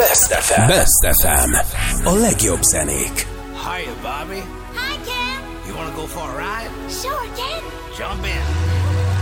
Best FM. Best FM. A legjobb zenék. Hiya, Bobby. Hi, Ken. You wanna go for a ride? Sure, Ken. Jump in.